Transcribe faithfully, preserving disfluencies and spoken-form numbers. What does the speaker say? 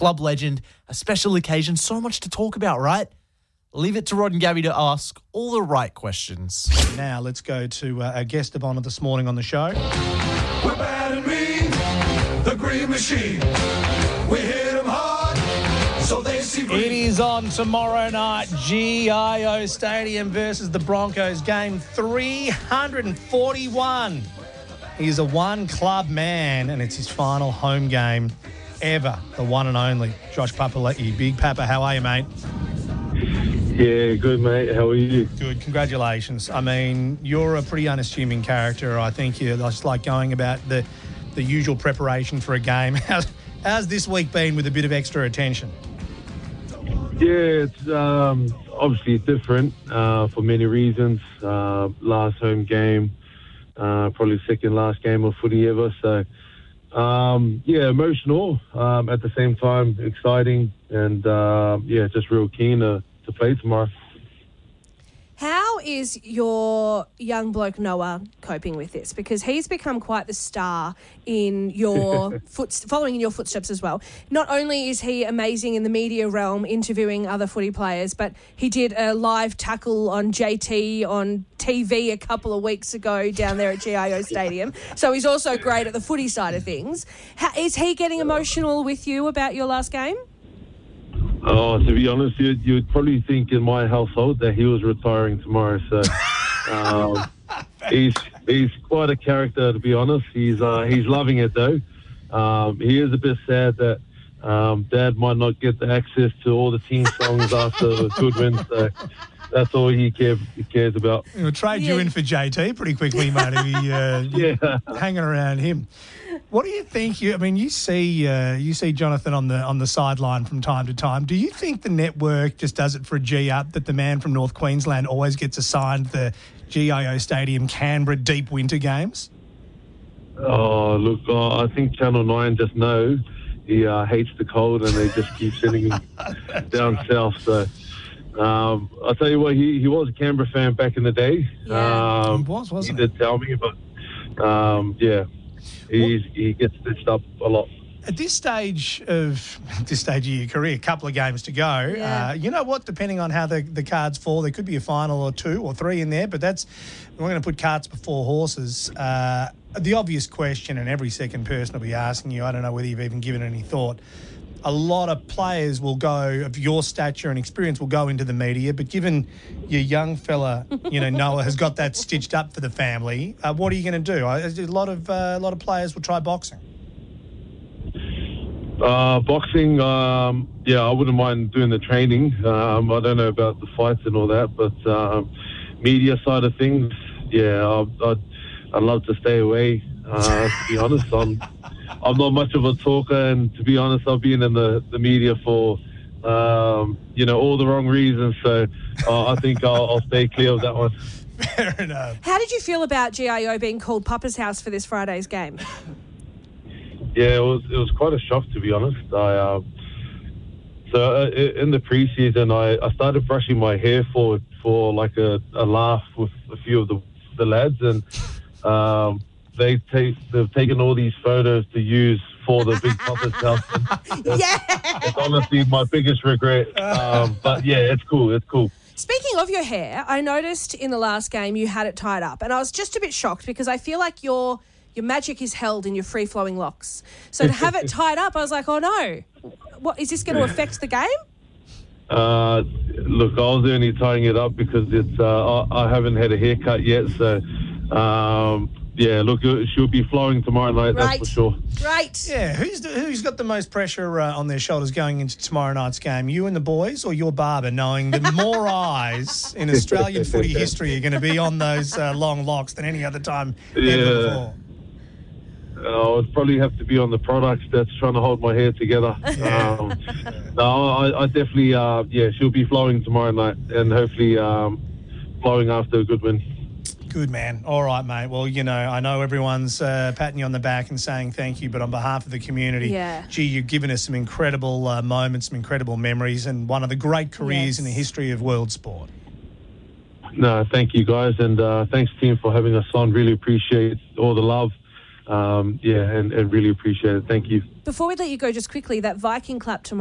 club legend, a special occasion, so much to talk about, right? Leave it to Rod and Gabby to ask all the right questions. Now let's go to uh, a guest of honour this morning on the show. We're bad and mean, the Green Machine. We hit them hard, so they see green. It is on tomorrow night, G I O Stadium versus the Broncos, game three hundred forty-one. He is a one-club man, and it's his final home game ever, the one and only Josh Papali'i. Big Papa, how are you, mate? Yeah, good, mate. How are you? Good. Congratulations. I mean, you're a pretty unassuming character. I think you're just like going about the the usual preparation for a game. How's, how's this week been with a bit of extra attention? Yeah, it's um, obviously different uh, for many reasons. Uh, last home game, uh, probably second last game of footy ever. So, um, yeah, emotional. Um, at the same time, exciting, and uh, yeah, just real keen to, to play tomorrow. How is your young bloke Noah coping with this? Because he's become quite the star in your foot, following in your footsteps as well. Not only is he amazing in the media realm, interviewing other footy players, but he did a live tackle on J T on T V a couple of weeks ago down there at G I O Stadium. So he's also great at the footy side of things. How, is he getting emotional with you about your last game? Oh, to be honest, you'd, you'd probably think in my household that he was retiring tomorrow. So um, he's he's quite a character, to be honest. He's uh, he's loving it though. Um, he is a bit sad that um, Dad might not get the access to all the team songs after the good win. So that's all he, care, he cares about. We'll trade Yeah. you in for J T pretty quickly, mate. If you, uh, Yeah. hanging around him. What do you think? You, I mean, you see, uh, you see Jonathan on the on the sideline from time to time. Do you think the network just does it for a G up? That the man from North Queensland always gets assigned the G I O Stadium Canberra deep winter games? Oh, look, uh, I think Channel nine just know he uh, hates the cold, and they just keep sending him down south. So um, I'll tell you what, he, he was a Canberra fan back in the day. Yeah. Um, He was, wasn't he he? did tell me, but um, yeah, he's, he gets stitched up a lot. At this stage of this stage of your career, a couple of games to go. Yeah. Uh, you know what? Depending on how the, the cards fall, there could be a final or two or three in there. But that's we're going to put carts before horses. Uh, the obvious question, and every second person will be asking you. I don't know whether you've even given it any thought. A lot of players will go of your stature and experience will go into the media, but given your young fella, you know Noah has got that stitched up for the family. Uh, what are you going to do? A lot of uh, a lot of players will try boxing. Uh, boxing, um, yeah, I wouldn't mind doing the training. Um, I don't know about the fights and all that, but um, media side of things, yeah, I'd, I'd, I'd love to stay away. Uh, to be honest, I'm I'm not much of a talker, and to be honest, I've been in the, the media for um, you know all the wrong reasons. So uh, I think I'll, I'll stay clear of that one. Fair enough. How did you feel about G I O being called Papa's House for this Friday's game? Yeah, it was it was quite a shock, to be honest. I uh, so uh, in the preseason, I, I started brushing my hair for for like a, a laugh with a few of the the lads, and um, they take they've taken all these photos to use for the Big Papa's House. And it's, Yeah. it's honestly my biggest regret. Um, but yeah, it's cool. It's cool. Speaking of your hair, I noticed in the last game you had it tied up, and I was just a bit shocked because I feel like your your magic is held in your free-flowing locks. So to have it tied up, I was like, oh no, what is this going to affect the game? Uh, look, I was only tying it up because it's uh, I, I haven't had a haircut yet, so um, yeah. Look, it- she'll be flowing tomorrow night, Right. that's for sure. Right. Yeah, who's the, who's got the most pressure uh, on their shoulders going into tomorrow night's game? You and the boys, or your barber, knowing that more eyes in Australian footy history are going to be on those uh, long locks than any other time ever Yeah. before? Uh, I'd probably have to be on the products that's trying to hold my hair together. Um, no, I, I definitely, uh, yeah, she'll be flowing tomorrow night, and hopefully um, flowing after a good win. Good man. All right, mate. Well, you know, I know everyone's uh, patting you on the back and saying thank you, but on behalf of the community, Yeah. gee, you've given us some incredible uh, moments, some incredible memories, and one of the great careers Yes. in the history of world sport. No, thank you guys, and uh, thanks team for having us on. Really appreciate all the love. um, yeah, and, and really appreciate it. Thank you. Before we let you go, just quickly, that Viking clap tomorrow.